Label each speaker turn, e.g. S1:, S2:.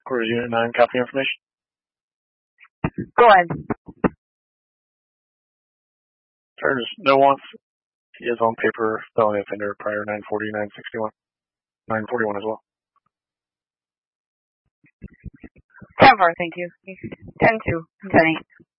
S1: Quarters Unit 9, copy information.
S2: Go ahead.
S1: Charges no wants. He is on paper felony offender prior 940, 961, 941 as well.
S2: 10-4, thank you. 10-2, 10-8.